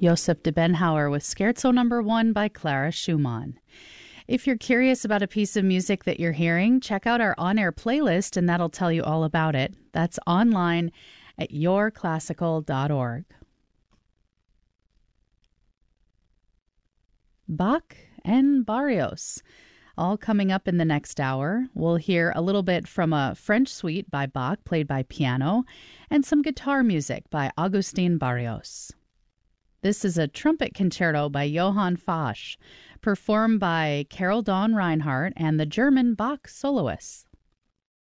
Joseph de Benhauer with Scherzo Number 1 by Clara Schumann. If you're curious about a piece of music that you're hearing, check out our on-air playlist and that'll tell you all about it. That's online at yourclassical.org. Bach and Barrios. All coming up in the next hour. We'll hear a little bit from a French suite by Bach, played by piano, and some guitar music by Agustin Barrios. This is a trumpet concerto by Johann Fasch, performed by Carol Dawn Reinhardt and the German Bach soloists.